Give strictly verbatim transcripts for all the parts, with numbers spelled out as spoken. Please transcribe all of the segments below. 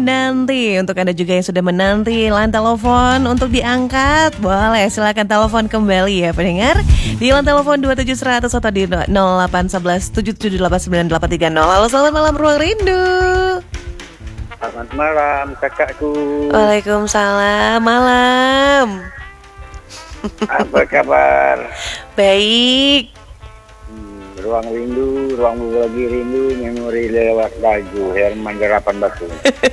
menanti. Untuk Anda juga yang sudah menanti line telepon untuk diangkat, boleh silakan telepon kembali ya pendengar di line telepon dua tujuh seratus atau di nol delapan satu satu tujuh tujuh delapan sembilan delapan tiga nol. Halo, selamat malam Ruang Rindu. Selamat malam kakakku. Waalaikumsalam, malam. Apa kabar? Baik. Hmm, ruang rindu, ruang lagi rindu, memori lewat baju. Herman Garapan Batu.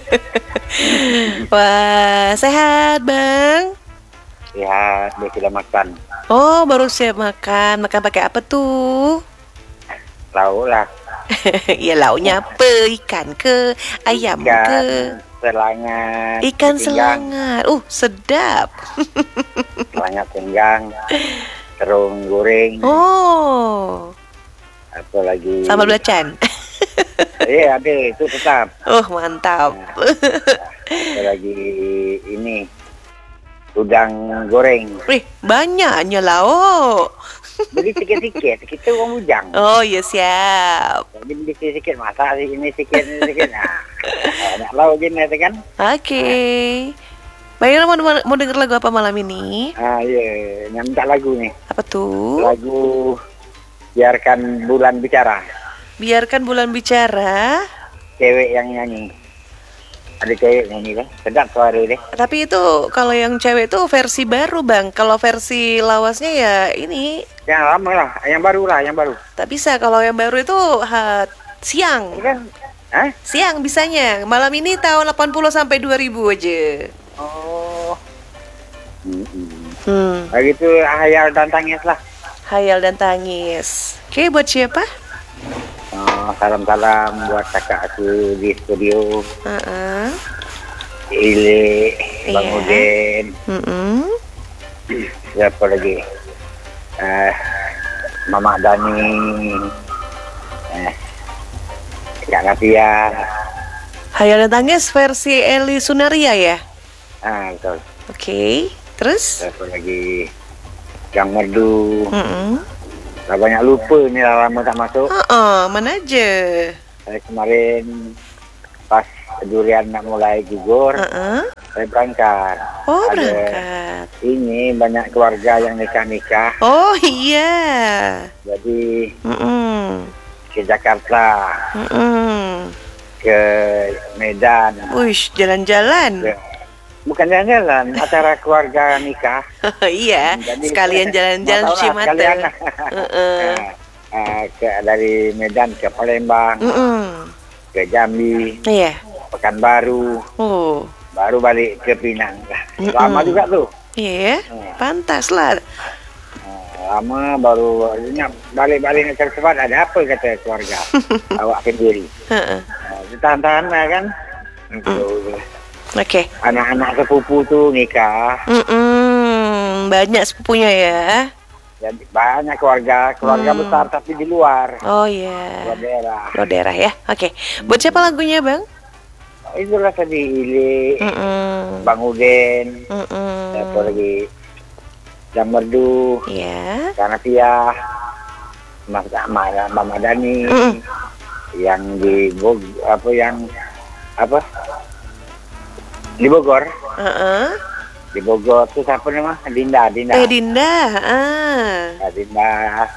Wah, sehat bang? Sehat, dia sudah makan. Oh, baru siap makan. Makan pakai apa tuh? Lauk lah. Ya lauknya apa? Ikan ke? Ayam Ikan, ke? selangat. Ikan pinggang. selangat. Uh, sedap. Selangat pinggang. Terung goreng. Oh. Apa lagi? Sambal belacan. Iya, ada itu tetap. Oh, mantap. Nah, apa lagi ini? Udang goreng. Wih, banyaknya lauk. Beli sikit-sikit, kita orang bujang. Oh, ya siap. Jadi beli sikit-sikit, masak ini sikit, ini sikit. Nah, nak lauk jenis kan? Oke. Okay. Baiklah, mau, mau denger lagu apa malam ini? Ah, iya, yang minta lagu nih. Apa tuh? Lagu Biarkan Bulan Bicara. Biarkan Bulan Bicara. Cewek yang nyanyi. Ada cewek nyanyi kan? Sedap suara deh. Tapi itu kalau yang cewek itu versi baru bang. Kalau versi lawasnya ya ini. Yang lama lah, yang baru lah, yang baru. Tak bisa, kalau yang baru itu ha, siang. Kan? Hah? Siang bisanya. Malam ini tahun delapan puluh sampai dua ribu aja. Oh. Hmm. Hmm. Begitu hayal dan tangis lah. Hayal dan tangis. Oke, buat siapa? Oh, salam-salam buat kakak aku di studio. Uh-uh. Ile, Bang Iya. Udin. Mm-mm. Siapa lagi? Eh, Mama Dani. Eh, Kak Nafia. Hayal dan tangis versi Eli Sunaria ya? Ah, betul. Oke, terus? Siapa lagi? Yang Merdu. Mm-mm. Dah banyak lupa ni dah lama tak masuk. Uh-uh, mana aja? Saya kemarin pas durian nak mulai gugur, Uh-uh. saya berangkat. Oh, Ada berangkat. ini banyak keluarga yang nikah-nikah. Oh iya. Jadi Mm-mm. ke Jakarta, Mm-mm. ke Medan. Wish, jalan-jalan. Ke, bukan jalan-jalan, acara keluarga nikah. Iya, Jadi, sekalian jalan-jalan mau tahu lah, Cimata. sekalian. Uh-uh. Eh, eh, ke, dari Medan ke Palembang, Mm-mm. ke Jambi, Iya. Pekanbaru, Oh. baru balik ke Pinang. Mm-mm. Lama juga tuh. Iya, Hmm. pantas lah. Eh, Lama baru ingat balik-balik nak cepat ada apa kata keluarga. Awak sendiri. Uh-uh. Eh, Tahan-tahan lah kan. Itu. Oke. Anak-anak sepupu tuh nikah. Mm-mm. Banyak sepupunya ya. Jadi banyak keluarga, keluarga Hmm. besar tapi di luar. Oh iya. Luar daerah. Luar daerah ya. Oke. Buat siapa lagunya bang? Itulah tadi Ili, Mm-mm. Bang Udin, Mm-mm. siapa lagi? Yang Merdu, Iya. Kak Nafia, Mas Ahmad, Mama Dani, Mm-mm. yang di Bog, apa yang apa? Di Bogor, Uh-uh. di Bogor tuh siapa nama? Dinda, Dinda. Eh Dinda. Ah. Kak Dinda,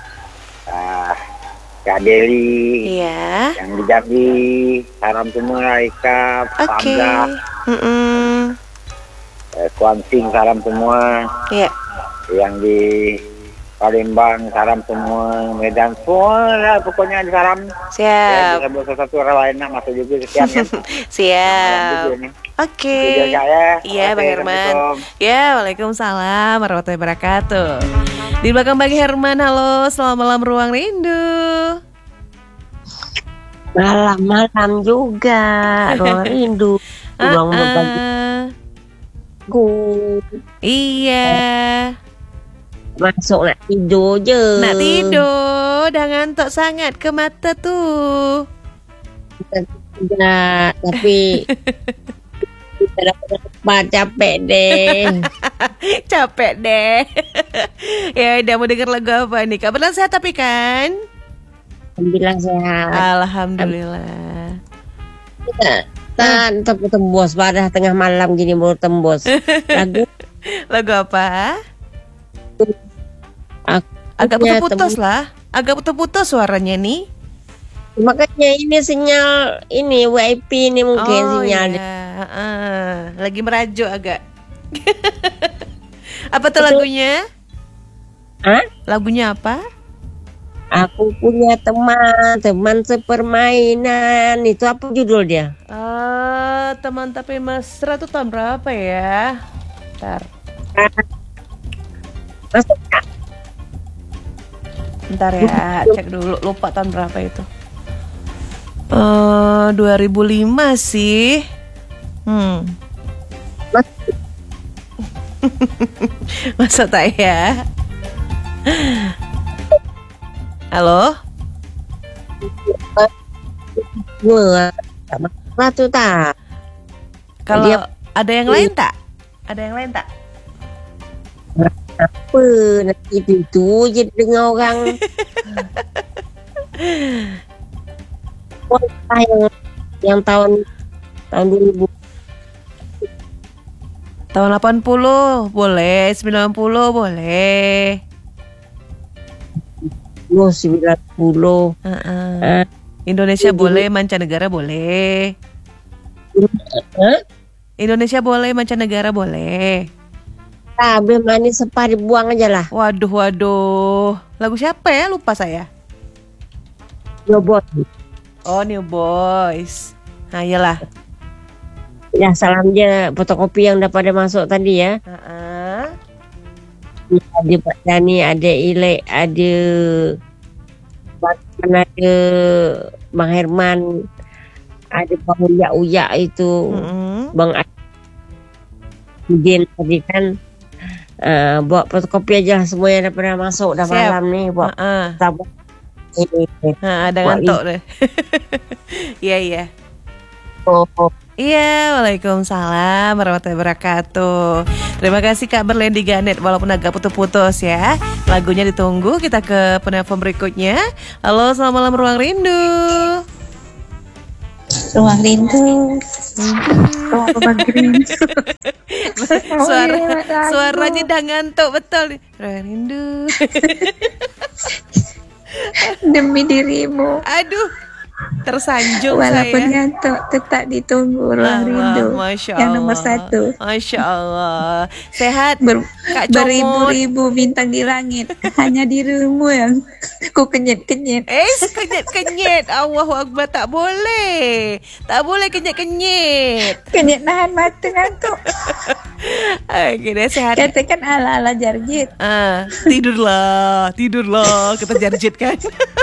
ah, Kak Deli, Iya. yang di Jambi, salam semua, Ika, Oke. Pamda, Mm-mm. eh, Kuanting, salam semua. Iya. Yang di Palembang, salam semua. Medan, semua lah pokoknya ada salam. Siap. Ya, bisa satu orang lain nak masuk juga sekian kan. Siap. Oke. Itu jaga ya. Iya Oke, Bang Herman. Assalamualaikum. Ya, waalaikumsalam warahmatullahi wabarakatuh. Di belakang Bang Herman, halo, selamat malam Ruang Rindu. Malam-malam juga Ruang Rindu. Ruang berbagi Uh-uh. lagu. Iya. Masuk nak tidur je. Nak tidur, dah ngantuk sangat ke mata tu. Tidak, tapi kita dapat apa capek deh. Capek deh. Ya udah, mau denger lagu apa nih? Kabar sehat tapi kan? Alhamdulillah sehat. Alhamdulillah. Kita Tan, tapi tembus pada tengah malam gini baru tembus. Lagu Lagu apa? aku Agak punya putus-putus temen- lah. Agak putus-putus suaranya nih. Makanya ini sinyal ini W I P ini mungkin Oh sinyalnya. iya, heeh. Lagi merajuk agak. Apa tuh Itu- lagunya? Hah? Lagunya apa? Aku punya teman, teman sepermainan. Itu apa judul dia? Eh, teman tapi mesra tuh tahun berapa ya? Bentar, Masuk nggak? bentar ya, cek dulu. Lupa tahun berapa itu. Eh, dua ribu lima sih. Hmm. Masuk. Masa tak ya? Halo? Wah, tak masalah tuh tak. Kalau Dia- ada yang lain tak? Ada yang lain tak? Apa nanti itu je dengar orang. Wah, yang yang tahun tahun dua ribu Tahun delapan puluh boleh, sembilan puluh boleh. sembilan puluh. Heeh. Eh, Indonesia Jadi- boleh, mancanegara boleh. Hah? Indonesia boleh, mancanegara boleh. Tabe manis sepah dibuang aja lah. Waduh, waduh. Lagu siapa ya? Lupa saya. Nyobot. Oh, New Boys. Nah, iyalah. Ya salam aja fotokopi yang udah pada masuk tadi ya. Heeh. Ada Pak Dani, ada Ile, ada Bahkan ada Bang Herman, ada Bang Uya Uya itu, Mm-mm. Bang Udin tadi kan. Uh, buat fotokopi aja lah semua yang udah pernah masuk udah Siap. malam nih buat Heeh. tabung ini. Nah, ada Wah, ngantuk deh. Iya, iya. Oh, Iya, waalaikumsalam warahmatullahi wabarakatuh. Terima kasih Kak Berlen di Ganet, walaupun agak putus-putus ya. Lagunya ditunggu, kita ke penelpon berikutnya. Halo, selamat malam Ruang Rindu. Ruang rindu. Ruang beban rindu. Suara, iya, lagu. suaranya udah ngantuk betul nih. Ruang Rindu. Demi dirimu. Aduh, tersanjung Walaupun saya. ngantuk tetap ditunggu ruang Allah, rindu. Masya Yang Allah. nomor satu. Masya Allah. Sehat Ber- Kak Comot. beribu-ribu bintang di langit. Hanya dirimu yang ku kenyit-kenyit. Eh, kenyit-kenyit. Allahu Akbar, tak boleh. Tak boleh kenyit-kenyit. Kenyit nahan mata ngantuk. Oke deh, sehat. Katakan ala-ala jarjit. Ah, tidurlah, tidurlah. Kita jarjit kan.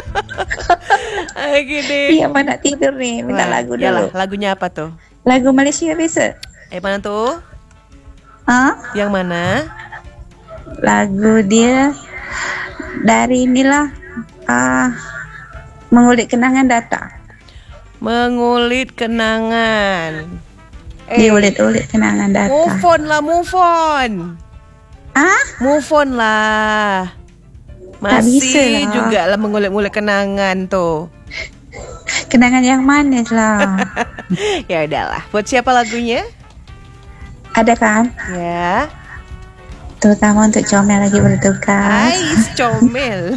Oke deh. Iya mana tidur nih. Minta Wah, lagu yalah, dulu. lagunya apa tuh? Lagu Malaysia bisa. Eh, mana tuh? Hah? Yang mana? Lagu dia dari inilah ah mengulik kenangan datang. Mengulit kenangan. Eh, Diulit-ulit kenangan datang. move on lah, move on. Ah? Move on lah. Tak bisa Masih lah. juga lah mengulik-ngulik kenangan tuh. Kenangan yang manis lah. Ya udahlah. Buat siapa lagunya? Ada kan? Ya. Terutama untuk comel lagi bertugas. Ais comel.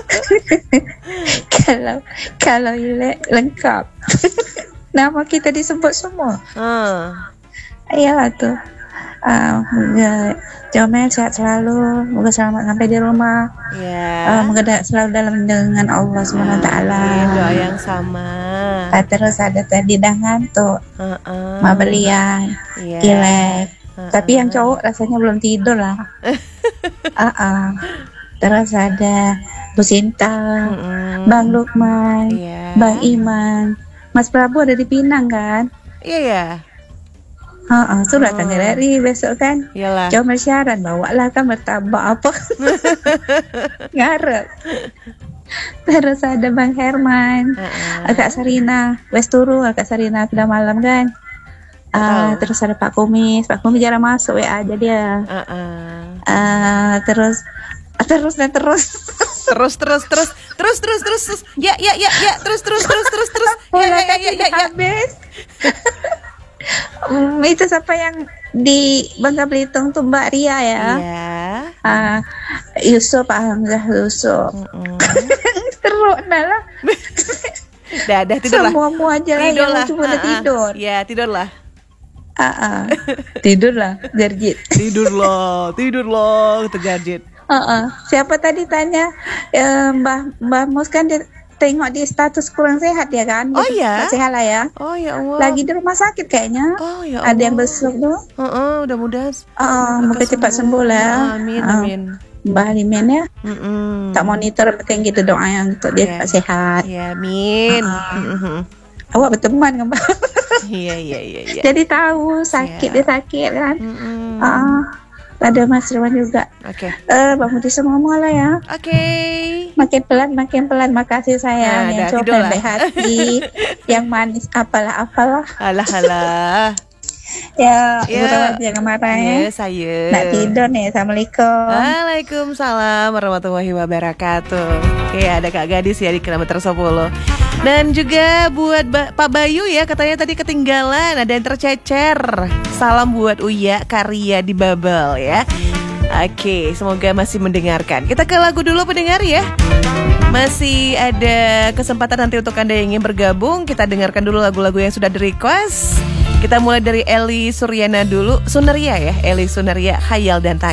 Kalau kalau Ile lengkap. Nama kita disebut semua. Ah. Iyalah tuh. Ah, moga comel sehat selalu. Moga selamat sampai di rumah. Ya. Ah, moga da- selalu dalam lindungan Allah Subhanahu Wa Taala. Amin, doa yang sama. Ah, terus ada tadi dah ngantuk. Heeh. Ma belian. Iya. Kilek. Heeh. Tapi yang cowok rasanya belum tidur lah. Ah, ah. Terus ada Bu Sinta, Mm-mm. Bang Lukman, Iya. Bang Iman, Mas Prabu ada di Pinang kan? Iya ya. Ah, ah. Sudah Oh. tanggal hari besok kan? Iyalah. Comel syarat bawalah kan martabak apa? Ngarep. Terus ada Bang Herman, Heeh. Kak Sarina, wes turu Kak Sarina sudah malam kan? Ah, Tahu. terus ada Pak Kumis, Pak Kumis jarang masuk W A aja dia. Heeh. Ah, terus terus dan terus. Terus terus terus terus terus terus terus. Ya ya ya ya terus terus terus terus terus. Ya ya ya ya ya. ya. Habis. Hmm, itu siapa yang di Bangka Belitung tuh Mbak Ria ya? Iya. Ah, Yusuf, Pak Hamzah Yusuf. Mm-mm. Teruk nah lah. Dah, dah tidur lah. Semua-mu aja lah Tidur yang lah. cuma Ah, ah. tidur. Ya, tidur lah. Ah, ah. Tidur lah, Jarjit. Tidur loh, tidur loh, kata Jarjit. Ah, ah. Siapa tadi tanya eh, Mbah Mbah Mus kan dia tengok di status kurang sehat ya kan? Oh, Gitu, iya? nggak sehat lah ya. Oh ya Allah. Lagi di rumah sakit kayaknya. Oh ya Allah. Ada yang besok tuh. Heeh, udah-mudahan. Ah, moga cepat sembuh lah. Amin, Ah, amin. Mbah Limen ya. Mm-mm. Tak monitor penting gitu doa yang untuk dia Ya. cepat sehat. Ya, amin. Ah. Mm-mm. Awak berteman kan Mbak? Iya, iya, iya, iya. Jadi tahu sakit Ya. dia sakit kan. Mm-mm. Ah, ada Mas Irwan juga. Oke. Eh, Bang Budi semua lah ya. Oke. Makin pelan, makin pelan. Makasih sayang. Nah, yang dah, cowok tidur lah. baik hati, yang manis apalah apalah. Alah, alah. Ya, Ya. Ibu Rawat jangan marah ya. Iya, saya. Nak tidur nih. Assalamualaikum. Waalaikumsalam warahmatullahi wabarakatuh. Oke, ada Kak Gadis ya di kilometer sepuluh. Dan juga buat ba- Pak Bayu ya, katanya tadi ketinggalan, ada yang tercecer. Salam buat Uya Karya di Babel ya. Oke, semoga masih mendengarkan. Kita ke lagu dulu pendengar ya. Masih ada kesempatan nanti untuk Anda yang ingin bergabung. Kita dengarkan dulu lagu-lagu yang sudah di-request. Kita mulai dari Eli Suryana dulu. Sunaria ya, Eli Sunaria, Khayal dan Tangis.